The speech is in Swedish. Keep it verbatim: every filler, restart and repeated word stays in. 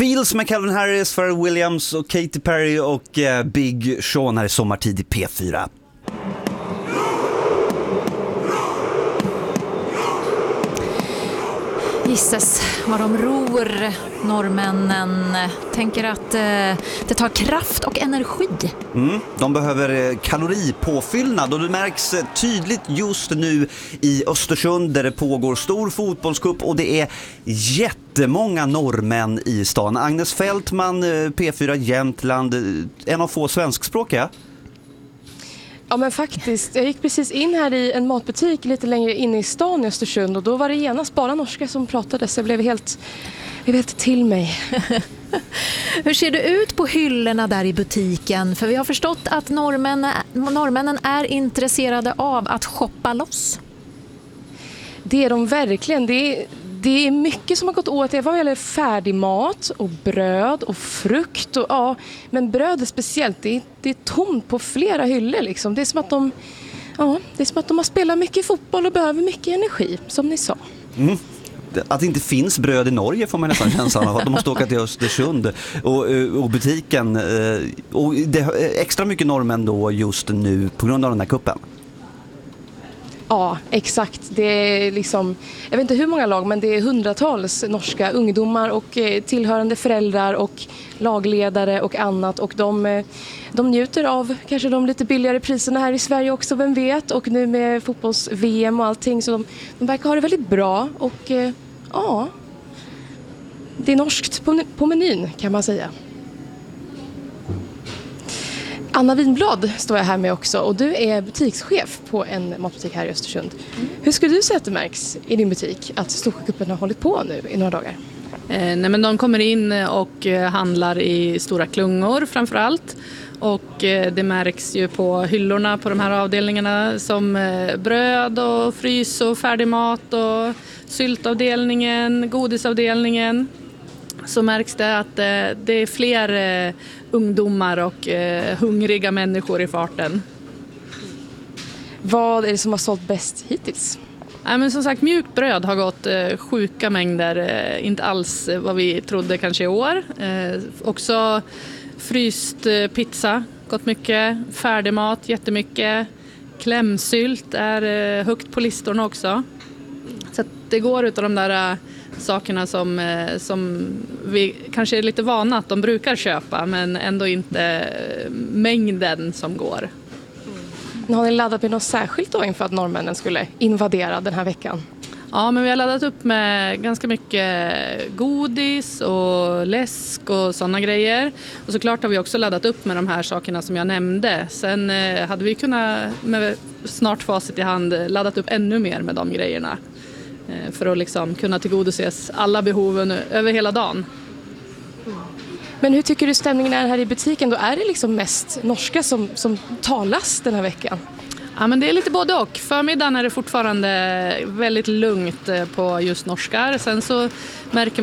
Feels med Calvin Harris, Pharrell Williams och Katy Perry och eh, Big Sean här i sommartid i P fyra. Gisses vad de ror, norrmännen. Tänker att eh, det tar kraft och energi. Mm, de behöver eh, kaloripåfyllnad och det märks eh, tydligt just nu i Östersund där det pågår stor fotbollscup och det är jättemånga norrmän i stan. Agnes Fältman, eh, P fyra Jämtland, eh, en av få svenskspråkiga. Ja men faktiskt, jag gick precis in här i en matbutik lite längre inne i stan i Östersund och då var det genast bara norska som pratade så jag blev helt, jag blev helt till mig. Hur ser det ut på hyllorna där i butiken? För vi har förstått att norrmännen, norrmännen är intresserade av att shoppa loss. Det är de verkligen, det är... Det är mycket som har gått åt det vad gäller färdig mat och bröd och frukt. Och, ja, men bröd är speciellt. Det är, det är tomt på flera hyllor. Liksom. Det, är som att de, ja, det är som att de har spelat mycket fotboll och behöver mycket energi, som ni sa. Mm. Att det inte finns bröd i Norge får man nästan känslan av. De måste åka till Östersund och, och butiken. Och det är extra mycket norrmän då just nu på grund av den här kuppen. Ja, exakt. Det är liksom, jag vet inte hur många lag, men det är hundratals norska ungdomar och eh, tillhörande föräldrar och lagledare och annat. Och de, eh, de njuter av kanske de lite billigare priserna här i Sverige också, vem vet. Och nu med fotbolls-V M och allting, så de, de verkar ha det väldigt bra. Och eh, ja, det är norskt på, på menyn kan man säga. Anna Winblad står jag här med också och du är butikschef på en matbutik här i Östersund. Mm. Hur skulle du säga att det märks i din butik att Storsjöcupen har hållit på nu i några dagar? Eh, nej men de kommer in och handlar i stora klungor framförallt. Och eh, det märks ju på hyllorna på de här avdelningarna som eh, bröd och frys och färdigmat och syltavdelningen, godisavdelningen. Så märks det att eh, det är fler eh, ungdomar och eh, hungriga människor i farten. Vad är det som har sålt bäst hittills? Ja, men som sagt, mjukt bröd har gått eh, sjuka mängder, eh, inte alls vad vi trodde kanske i år. Eh, också fryst eh, pizza, gått mycket, färdigmat, jättemycket. Klämsylt är eh, högt på listorna också. Så att det går utav de där äh, sakerna som, äh, som vi kanske är lite vana att de brukar köpa, men ändå inte äh, mängden som går. Mm. Har ni laddat med något särskilt då inför att norrmännen skulle invadera den här veckan? Ja, men vi har laddat upp med ganska mycket godis och läsk och sådana grejer. Och såklart har vi också laddat upp med de här sakerna som jag nämnde. Sen äh, hade vi kunnat med snart facit i hand laddat upp ännu mer med de grejerna. För att liksom kunna tillgodoses alla behoven över hela dagen. Men hur tycker du stämningen är här i butiken? Då är det liksom mest norska som, som talas den här veckan? Ja, men det är lite både och. Förmiddagen är det fortfarande väldigt lugnt på just norskar. Sen så märker